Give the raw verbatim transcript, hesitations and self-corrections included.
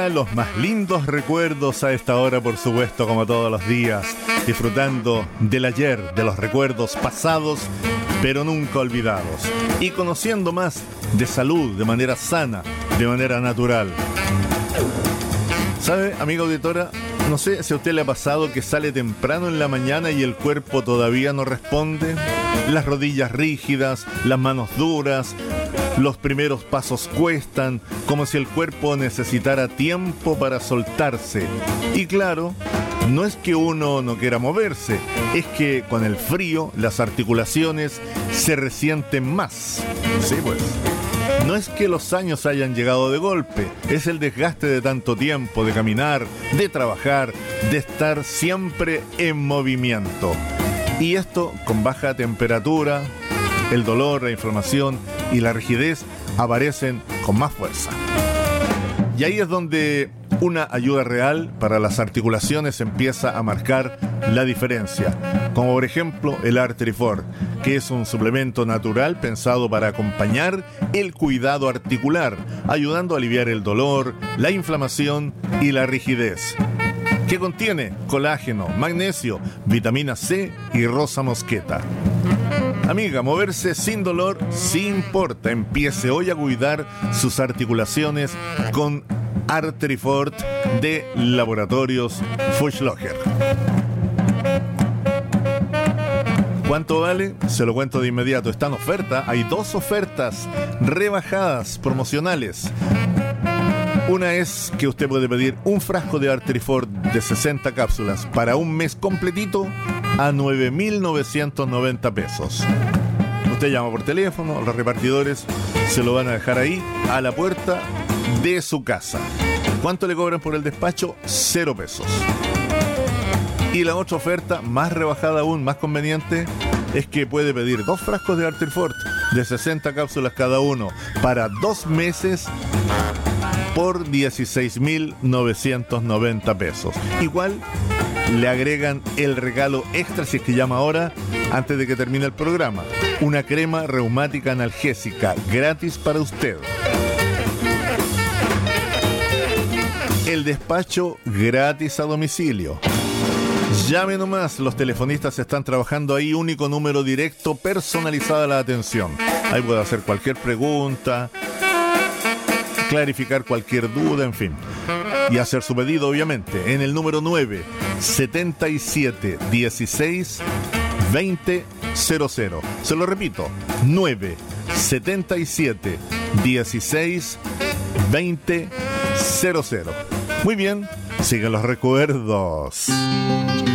Los más lindos recuerdos a esta hora, por supuesto, como todos los días, disfrutando del ayer, de los recuerdos pasados, pero nunca olvidados, y conociendo más de salud, de manera sana, de manera natural. ¿Sabe, amiga auditora? No sé si a usted le ha pasado que sale temprano en la mañana y el cuerpo todavía no responde. Las rodillas rígidas, las manos duras, los primeros pasos cuestan, como si el cuerpo necesitara tiempo para soltarse. Y claro, no es que uno no quiera moverse, es que con el frío las articulaciones se resienten más. Sí, pues. No es que los años hayan llegado de golpe, es el desgaste de tanto tiempo, de caminar, de trabajar, de estar siempre en movimiento. Y esto con baja temperatura, el dolor, la inflamación y la rigidez aparecen con más fuerza. Y ahí es donde una ayuda real para las articulaciones empieza a marcar la diferencia, como por ejemplo el Artrifort, que es un suplemento natural pensado para acompañar el cuidado articular, ayudando a aliviar el dolor, la inflamación y la rigidez. Que contiene colágeno, magnesio, vitamina C y rosa mosqueta. Amiga, moverse sin dolor sí importa. Empiece hoy a cuidar sus articulaciones con Artrifort de Laboratorios Fuchslocher. ¿Cuánto vale? Se lo cuento de inmediato. Está en oferta. Hay dos ofertas rebajadas promocionales. Una es que usted puede pedir un frasco de Artrifort de sesenta cápsulas para un mes completito a nueve mil novecientos noventa pesos. Usted llama por teléfono, los repartidores se lo van a dejar ahí a la puerta de su casa. ¿Cuánto le cobran por el despacho? Cero pesos. Y la otra oferta, más rebajada aún, más conveniente, es que puede pedir dos frascos de Artrifort de sesenta cápsulas cada uno para dos meses por dieciséis mil novecientos noventa pesos. Igual le agregan el regalo extra, si es que llama ahora, antes de que termine el programa. Una crema reumática analgésica gratis para usted. El despacho gratis a domicilio. Llame nomás, los telefonistas están trabajando ahí, único número directo, personalizada la atención. Ahí puede hacer cualquier pregunta, clarificar cualquier duda, en fin. Y hacer su pedido, obviamente, en el número nueve setenta y siete dieciséis veinte cero cero. Se lo repito, nueve setenta y siete dieciséis veinte cero cero. Muy bien, siguen los recuerdos.